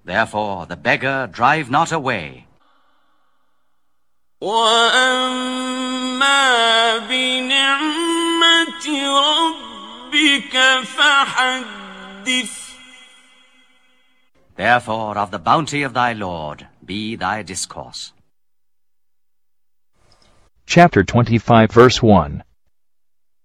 Therefore the beggar drive not away. وَأَمَّا بِنِعْمَةِ رَبِّكَ فَحَدِّثْ. Therefore of the bounty of thy Lord be thy discourse. Chapter 25, verse 1.